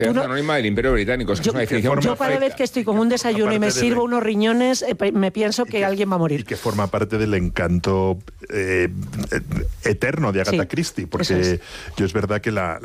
Sociedad Anónima del Imperio Británico. Es una definición yo cada vez que estoy con un desayuno y me sirvo unos riñones, me pienso que alguien va a morir. Y que forma parte del encanto eterno de Agatha Christie, porque yo es verdad que la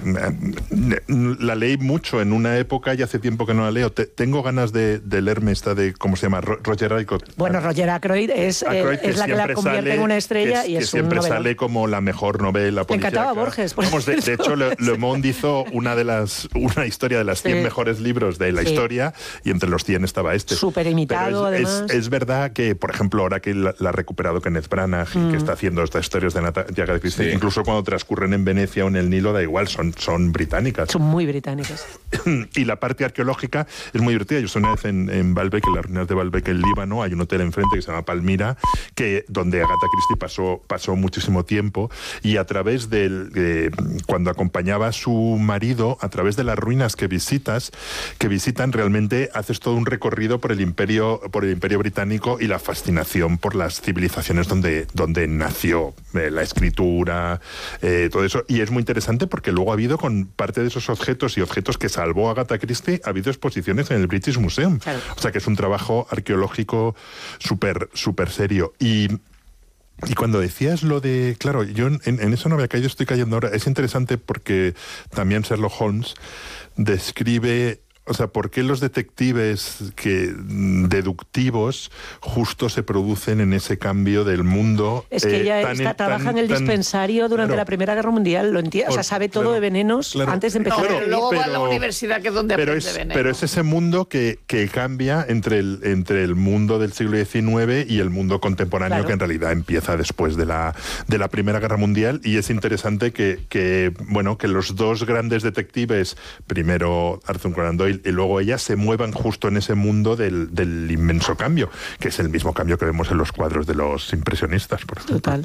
leí mucho en una época y hace tiempo que no la leo. Tengo ganas de leerme esta de, ¿cómo se llama? Roger Ackroyd. Bueno, Roger Ackroyd es la que la convierte en una estrella y es un siempre novelón. Sale como la mejor novela policíaca. Me encantaba Borges. Vamos, de hecho, Le Monde hizo una historia de las 100 mejores libros de la historia, y entre los 100 estaba este. Súper imitado, además. Es verdad que, por ejemplo, ahora que la ha recuperado Kenneth Branagh y que está haciendo estas historias de Agatha Christie, incluso cuando transcurren en Venecia o en el Nilo, da igual, son británicas. Son muy británicas. Y la parte arqueológica es muy divertida. Yo estoy una vez en Baalbek, en las ruinas de Baalbek, en Líbano, hay un hotel enfrente que se llama Palmira, donde Agatha Christie pasó muchísimo tiempo, y a través cuando acompañaba a su marido, a través de las ruinas que visitan, realmente haces todo un recorrido por el imperio británico y la fascinación por las civilizaciones donde nació la escritura, todo eso. Y es muy interesante porque luego ha habido, con parte de esos objetos y objetos que salvó Agatha Christie, ha habido exposiciones en el British Museum. Claro. O sea que es un trabajo arqueológico súper serio. Y cuando decías lo de... Claro, yo en eso no había caído, estoy cayendo ahora. Es interesante porque también Sherlock Holmes describe... O sea, ¿por qué los detectives deductivos justo se producen en ese cambio del mundo? Es que ella trabaja en el dispensario durante la Primera Guerra Mundial, lo entiende, o sea, sabe todo de venenos antes de empezar. Pero luego va a la universidad, que es donde aprende veneno. Pero es ese mundo que cambia entre el mundo del siglo XIX y el mundo contemporáneo, que en realidad empieza después de la Primera Guerra Mundial, y es interesante que los dos grandes detectives, primero Arthur Conan Doyle y luego ella, se muevan justo en ese mundo del inmenso cambio, que es el mismo cambio que vemos en los cuadros de los impresionistas, por ejemplo. Total.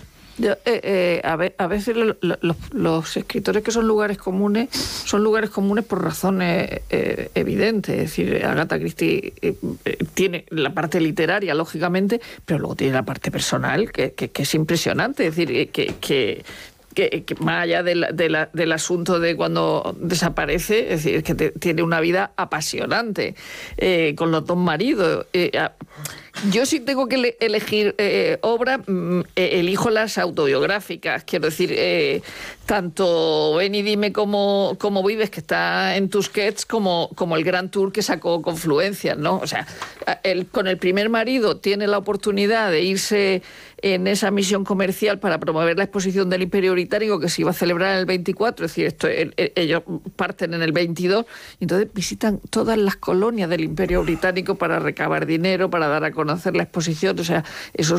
A veces los escritores que son lugares comunes por razones evidentes. Es decir, Agatha Christie tiene la parte literaria, lógicamente, pero luego tiene la parte personal, que es impresionante. Es decir, que más allá del asunto de cuando desaparece, es decir, que tiene una vida apasionante con los dos maridos. Yo sí tengo que elegir obra, elijo las autobiográficas. Quiero decir, tanto Ven y dime cómo vives, que está en Tusquets, como el Gran Tour que sacó Confluencias, ¿no? O sea, con el primer marido tiene la oportunidad de irse en esa misión comercial para promover la exposición del Imperio Británico, que se iba a celebrar en el 24, es decir, ellos parten en el 22, y entonces visitan todas las colonias del Imperio Británico para recabar dinero, para dar a conocer la exposición. O sea, eso es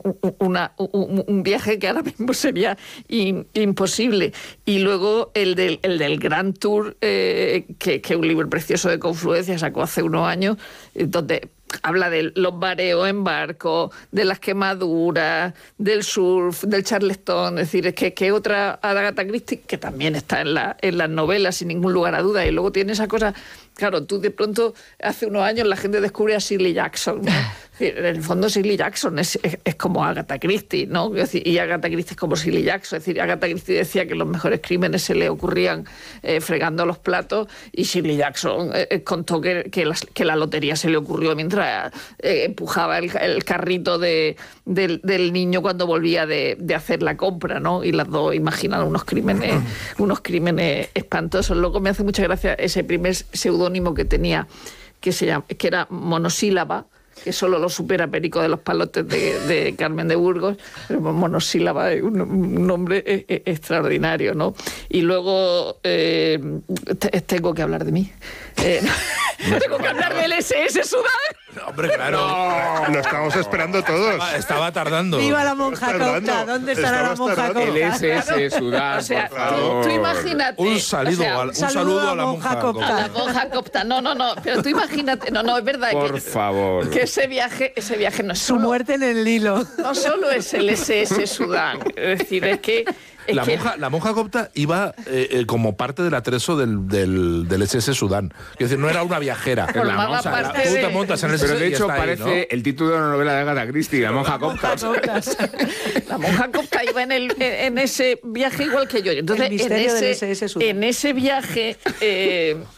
un viaje que ahora mismo sería imposible. Y luego el del Gran Tour, que es un libro precioso de Confluencia, sacó hace unos años, donde habla de los mareos en barco, de las quemaduras, del surf, del Charleston. Es decir, es que otra Agatha Christie que también está en las novelas, sin ningún lugar a duda. Y luego tiene esa cosa... Claro, tú de pronto, hace unos años, la gente descubre a Shirley Jackson, ¿no? En el fondo, Shirley Jackson es como Agatha Christie, ¿no? Y Agatha Christie es como Shirley Jackson. Es decir, Agatha Christie decía que los mejores crímenes se le ocurrían fregando los platos, y Shirley Jackson contó que la lotería se le ocurrió mientras empujaba el carrito del niño cuando volvía de hacer la compra, ¿no? Y las dos imaginan unos crímenes espantosos. Luego me hace mucha gracia ese primer seudónimo que tenía, que era Monosílaba, que solo lo supera Perico de los Palotes de Carmen de Burgos, pero Monosílaba es un nombre extraordinario, ¿no? Y luego tengo que hablar de mí. Tengo que hablar del SS Sudán. Hombre, claro. Lo estamos esperando todos. Estaba tardando. ¡Viva la monja copta! ¿Dónde estará la monja copta? El SS Sudán, o sea, por favor. tú imagínate. Un saludo a la monja copta. A la monja copta. No. Pero tú imagínate. No, es verdad. Por favor. Que ese viaje no es Su solo... muerte en el Nilo. No solo es el SS Sudán. Es decir, es que la monja copta iba como parte del atrezo del SS Sudán. Es decir, no era una viajera. Tú te montas en el Pero de hecho ahí, parece ¿no? el título de una novela de Agatha Christie, La monja copta. La monja copta iba en ese viaje igual que yo. Entonces, El misterio del SS Sudán. en ese viaje